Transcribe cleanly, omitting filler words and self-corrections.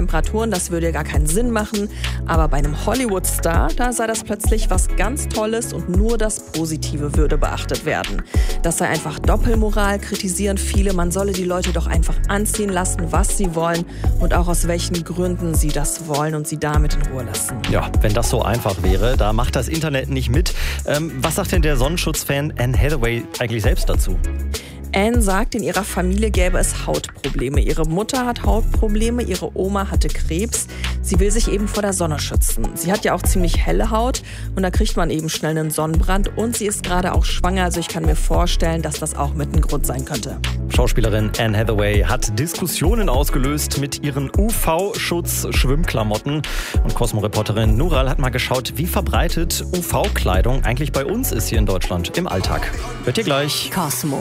Temperaturen, das würde ja gar keinen Sinn machen. Aber bei einem Hollywood-Star, da sei das plötzlich was ganz Tolles und nur das Positive würde beachtet werden. Das sei einfach Doppelmoral, kritisieren viele. Man solle die Leute doch einfach anziehen lassen, was sie wollen und auch aus welchen Gründen sie das wollen und sie damit in Ruhe lassen. Ja, wenn das so einfach wäre, da macht das Internet nicht mit. Was sagt denn der Sonnenschutzfan Anne Hathaway eigentlich selbst dazu? Anne sagt, in ihrer Familie gäbe es Hautprobleme. Ihre Mutter hat Hautprobleme, ihre Oma hatte Krebs. Sie will sich eben vor der Sonne schützen. Sie hat ja auch ziemlich helle Haut und da kriegt man eben schnell einen Sonnenbrand. Und sie ist gerade auch schwanger, also ich kann mir vorstellen, dass das auch mit ein Grund sein könnte. Schauspielerin Anne Hathaway hat Diskussionen ausgelöst mit ihren UV-Schutz-Schwimmklamotten. Und Cosmo-Reporterin Nural hat mal geschaut, wie verbreitet UV-Kleidung eigentlich bei uns ist hier in Deutschland im Alltag. Hört ihr gleich. Cosmo.